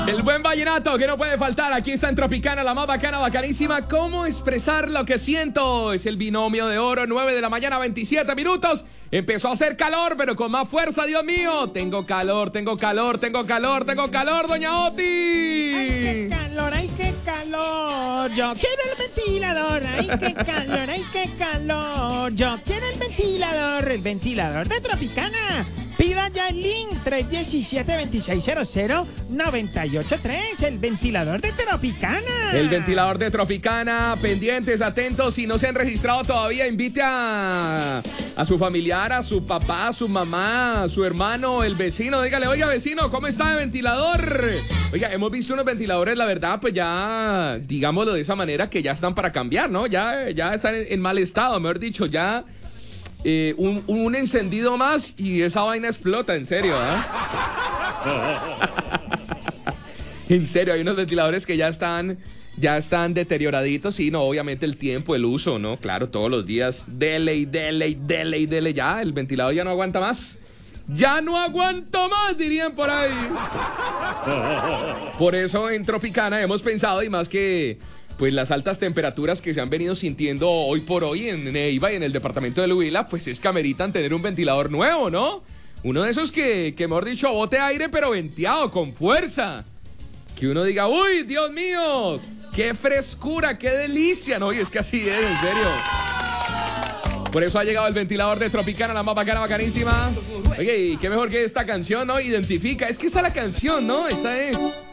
El buen vallenato que no puede faltar. Aquí está en Tropicana, la más bacana, bacanísima. ¿Cómo expresar lo que siento? Es el binomio de oro, 9 de la mañana, 27 minutos. Empezó a hacer calor, pero con más fuerza, Dios mío. Tengo calor, doña Oti. ¡Ay, qué calor, ay, qué calor! Yo quiero el ventilador, ay, qué calor, ay, qué calor. Yo quiero el ventilador de Tropicana. Pida ya el link 317-2600-983, el ventilador de Tropicana. El ventilador de Tropicana, pendientes, atentos. Si no se han registrado todavía, invite a su familiar, a su papá, a su mamá, a su hermano, el vecino. Dígale, oiga, vecino, ¿cómo está el ventilador? Oiga, hemos visto unos ventiladores, la verdad, pues ya, digámoslo de esa manera, que ya están para cambiar, ¿no? Ya están en mal estado, mejor dicho, ya... un encendido más y esa vaina explota, en serio, En serio, hay unos ventiladores que ya están deterioraditos. Y no, obviamente el tiempo, el uso, ¿no? Claro, todos los días, dele, ya, el ventilador ya no aguanta más. ¡Ya no aguanto más!, dirían por ahí. Por eso en Tropicana hemos pensado, y más que... pues las altas temperaturas que se han venido sintiendo hoy por hoy en Neiva y en el departamento del Huila, pues es que ameritan tener un ventilador nuevo, ¿no? Uno de esos que mejor dicho, bote aire pero venteado, con fuerza. Que uno diga, ¡uy, Dios mío! ¡Qué frescura, qué delicia! No, y es que así es, en serio. Por eso ha llegado el ventilador de Tropicana, la más bacana, bacanísima. Oye, y qué mejor que esta canción, ¿no? Identifica, es que esa es la canción, ¿no? Esa es...